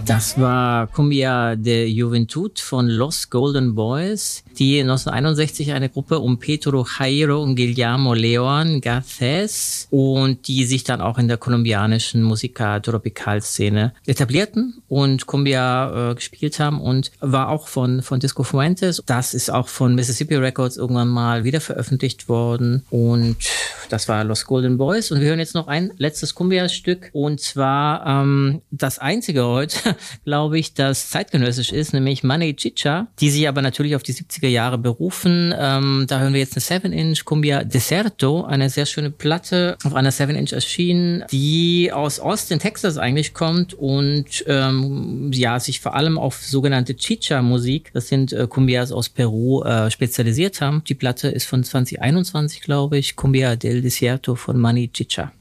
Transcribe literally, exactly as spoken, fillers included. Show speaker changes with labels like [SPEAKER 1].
[SPEAKER 1] Das war Cumbia de Juventud von Los Golden Boys, die neunzehnhunderteinundsechzig eine Gruppe um Pedro Jairo und Guillermo Leon Garcés und die sich dann auch in der kolumbianischen Musica-Tropical-Szene etablierten und Cumbia äh, gespielt haben und war auch von, von Disco Fuentes. Das ist auch von Mississippi Records irgendwann mal wieder veröffentlicht worden und das war Los Golden Boys. Und wir hören jetzt noch ein letztes Cumbia-Stück und zwar ähm, das einzige heute, glaube ich, das zeitgenössisch ist, nämlich Mani Chicha, die sich aber natürlich auf die siebziger Jahre berufen. Ähm, da hören wir jetzt eine seven inch Cumbia Deserto, eine sehr schöne Platte, auf einer seven inch erschienen, die aus Austin, Texas eigentlich kommt und ähm, ja, sich vor allem auf sogenannte Chicha-Musik, das sind äh, Cumbias aus Peru, äh, spezialisiert haben. Die Platte ist von zwanzig einundzwanzig, glaube ich, Cumbia del Desierto von Mani Chicha.